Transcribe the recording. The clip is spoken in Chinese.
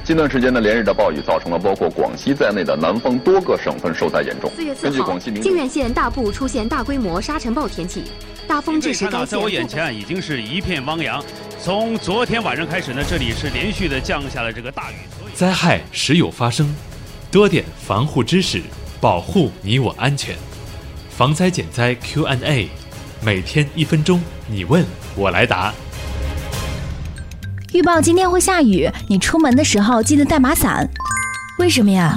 近段时间呢，连日的暴雨造成了包括广西在内的南方多个省份受灾严重。 4月4号，靖远县大部出现大规模沙尘暴天气，大风致使该县。 在我眼前已经是一片汪洋。从昨天晚上开始呢，这里是连续的降下了这个大雨。 灾害时有发生，多点防护知识，保护你我安全。防灾减灾 Q&A， 每天1分钟，你问我来答。 预报今天会下雨，你出门的时候记得带把伞。为什么呀？